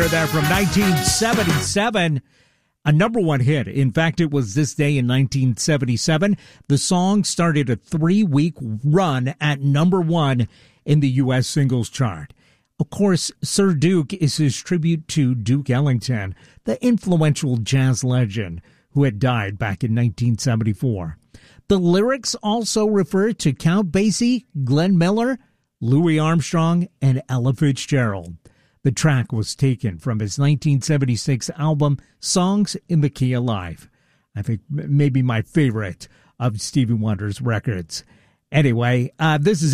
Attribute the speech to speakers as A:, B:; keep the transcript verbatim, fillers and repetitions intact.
A: There from nineteen seventy-seven, a number one hit. In fact, it was this day in nineteen seventy-seven. The song started a three-week run at number one in the U S singles chart. Of course, Sir Duke is his tribute to Duke Ellington, the influential jazz legend who had died back in nineteen seventy-four. The lyrics also refer to Count Basie, Glenn Miller, Louis Armstrong, and Ella Fitzgerald. The track was taken from his nineteen seventy-six album, Songs in the Key of Life. I think maybe my favorite of Stevie Wonder's records. Anyway, uh, this is